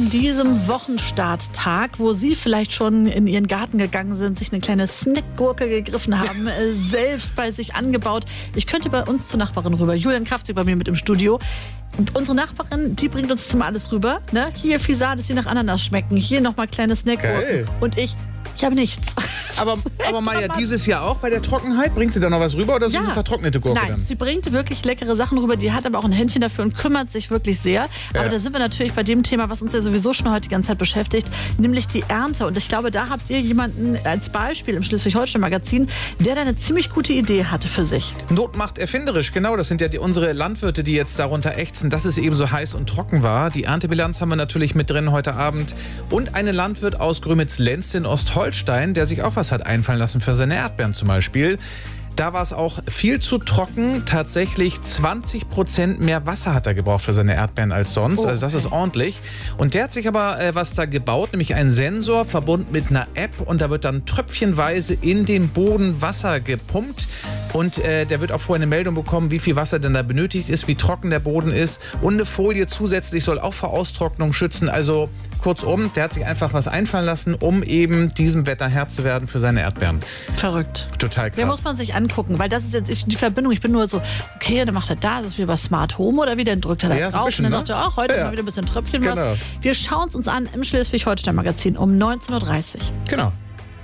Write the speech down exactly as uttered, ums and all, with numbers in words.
an diesem Wochenstarttag, wo Sie vielleicht schon in Ihren Garten gegangen sind, sich eine kleine Snackgurke gegriffen haben, äh, selbst bei sich angebaut. Ich könnte bei uns zur Nachbarin rüber. Julian Kraftzig bei mir mit im Studio. Und unsere Nachbarin, die bringt uns zum alles rüber. Ne? Hier Fisades, die nach Ananas schmecken. Hier nochmal kleine Snackgurken. Und ich, ich habe nichts. Aber, aber Maja, dieses Jahr auch bei der Trockenheit? Bringt sie da noch was rüber oder ist ja. es eine vertrocknete Gurke Nein, dann? sie bringt wirklich leckere Sachen rüber. Die hat aber auch ein Händchen dafür und kümmert sich wirklich sehr. Ja. Aber da sind wir natürlich bei dem Thema, was uns ja sowieso schon heute die ganze Zeit beschäftigt, nämlich die Ernte. Und ich glaube, da habt ihr jemanden als Beispiel im Schleswig-Holstein-Magazin, der da eine ziemlich gute Idee hatte für sich. Not macht erfinderisch, genau. Das sind ja die, unsere Landwirte, die jetzt darunter ächzen, dass es eben so heiß und trocken war. Die Erntebilanz haben wir natürlich mit drin heute Abend. Und einen Landwirt aus Grömitz-Lenz in Ostholstein, der sich auch was hat einfallen lassen für seine Erdbeeren zum Beispiel. Da war es auch viel zu trocken. Tatsächlich zwanzig Prozent mehr Wasser hat er gebraucht für seine Erdbeeren als sonst. Oh, also das okay. ist ordentlich. Und der hat sich aber äh, was da gebaut, nämlich einen Sensor verbunden mit einer App. Und da wird dann tröpfchenweise in den Boden Wasser gepumpt. Und äh, der wird auch vorher eine Meldung bekommen, wie viel Wasser denn da benötigt ist, wie trocken der Boden ist. Und eine Folie zusätzlich soll auch vor Austrocknung schützen. Also kurzum, der hat sich einfach was einfallen lassen, um eben diesem Wetter Herr zu werden für seine Erdbeeren. Verrückt. Total krass. Der muss man sich angucken, weil das ist jetzt die Verbindung. Ich bin nur so, okay, dann macht er da, das ist wie bei Smart Home oder wie, dann drückt er da Ja, so ein drauf bisschen, und dann ne? sagt er, ach, heute Ja, ja. mal wieder ein bisschen Tröpfchen Genau. was. Wir schauen es uns an im Schleswig-Holstein-Magazin um neunzehn Uhr dreißig. Genau.